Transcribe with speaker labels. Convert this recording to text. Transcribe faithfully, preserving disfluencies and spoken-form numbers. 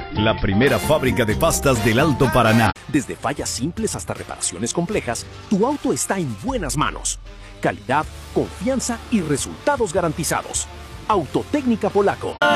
Speaker 1: la primera fábrica de pastas del Alto Paraná.
Speaker 2: Desde fallas simples hasta reparaciones complejas, tu auto está en buenas manos. Calidad, confianza y resultados garantizados. Autotécnica Polaco.